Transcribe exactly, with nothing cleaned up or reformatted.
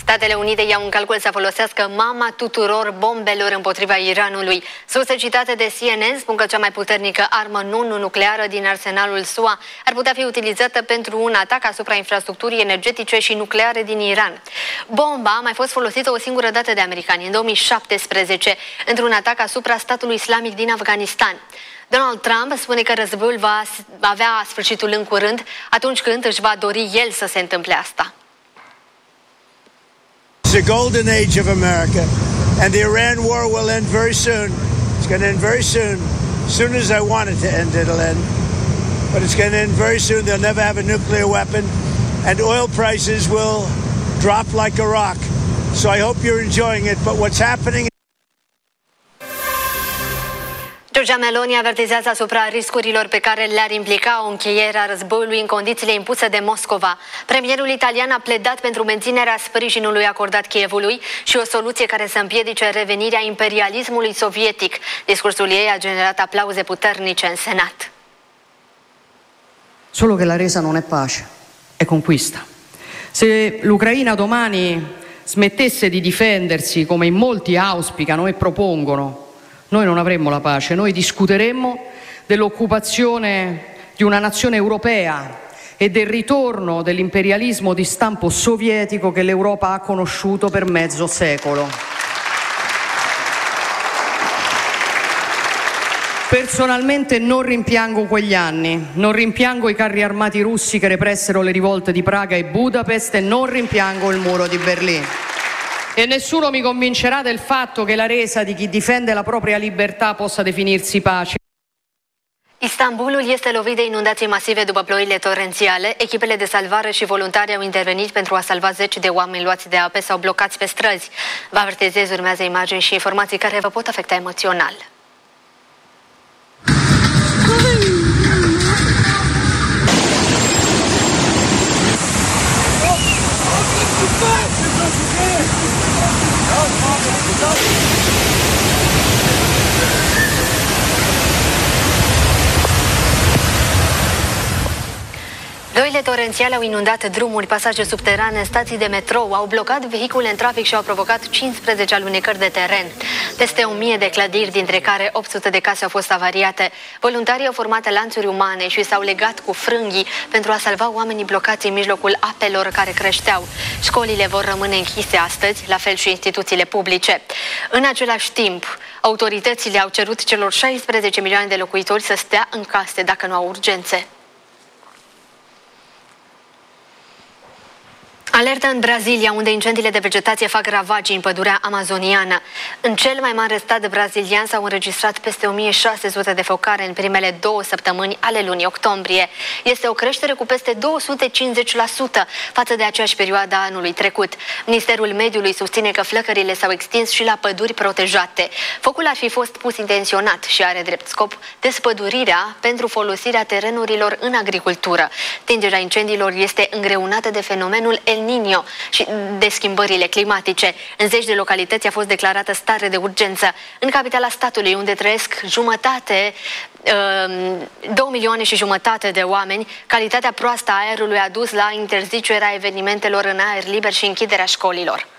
Statele Unite iau în calcul să folosească mama tuturor bombelor împotriva Iranului. Surse citate de C N N spun că cea mai puternică armă non-nucleară din arsenalul S U A ar putea fi utilizată pentru un atac asupra infrastructurii energetice și nucleare din Iran. Bomba a mai fost folosită o singură dată de americani, în două mii șaptesprezece, într-un atac asupra statului islamic din Afganistan. Donald Trump spune că războiul va avea sfârșitul în curând, atunci când își va dori el să se întâmple asta. It's the golden age of America, and the Iran war will end very soon. It's going to end very soon. As soon as I want it to end, it'll end. But it's going to end very soon. They'll never have a nuclear weapon, and oil prices will drop like a rock. So I hope you're enjoying it. But what's happening? Giorgia Meloni avertizează asupra riscurilor pe care le-ar implica o încheiere a războiului în condițiile impuse de Moscova. Premierul italian a pledat pentru menținerea sprijinului acordat Kievului și o soluție care să împiedice revenirea imperialismului sovietic. Discursul ei a generat aplauze puternice în Senat. Solo che la resa non è pace, è conquista. Se l'Ucraina domani smettesse di difendersi come in molti auspicano e propongono, noi non avremmo la pace, noi discuteremmo dell'occupazione di una nazione europea e del ritorno dell'imperialismo di stampo sovietico che l'Europa ha conosciuto per mezzo secolo. Personalmente non rimpiango quegli anni, non rimpiango i carri armati russi che repressero le rivolte di Praga e Budapest e non rimpiango il muro di Berlino. E nessuno mi convincerà del fatto che la resa di chi difende la propria libertà possa definirsi pace. Istanbulul este lovit de inundații masive după ploile torențiale. Echipele de salvare și voluntari au intervenit pentru a salva zeci de oameni luați de ape sau blocați pe străzi. Vă avertizez, urmează imagini și informații care vă pot afecta emoțional. Ploile torențiale au inundat drumuri, pasaje subterane, stații de metrou, au blocat vehicule în trafic și au provocat cincisprezece alunecări de teren. Peste o mie de clădiri, dintre care opt sute de case au fost avariate. Voluntarii au format lanțuri umane și s-au legat cu frânghii pentru a salva oamenii blocați în mijlocul apelor care creșteau. Școlile vor rămâne închise astăzi, la fel și instituțiile publice. În același timp, autoritățile au cerut celor șaisprezece milioane de locuitori să stea în case dacă nu au urgențe. Alertă în Brazilia, unde incendiile de vegetație fac ravagii în pădurea amazoniană. În cel mai mare stat brazilian s-au înregistrat peste o mie șase sute de focare în primele două săptămâni ale lunii octombrie. Este o creștere cu peste două sute cincizeci la sută față de aceeași perioadă a anului trecut. Ministerul Mediului susține că flăcările s-au extins și la păduri protejate. Focul ar fi fost pus intenționat și are drept scop despădurirea pentru folosirea terenurilor în agricultură. Tingerea incendiilor este îngreunată de fenomenul El Niño și de schimbările climatice. În zeci de localități a fost declarată stare de urgență. În capitala statului, unde trăiesc jumătate, două milioane și jumătate de oameni, calitatea proastă a aerului a dus la interzicerea evenimentelor în aer liber și închiderea școlilor.